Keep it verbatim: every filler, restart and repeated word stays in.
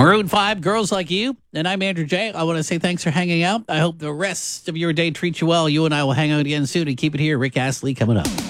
Maroon five, Girls Like You. And I'm Andrew J. I want to say thanks for hanging out. I hope the rest of your day treats you well. You and I will hang out again soon and keep it here. Rick Astley coming up.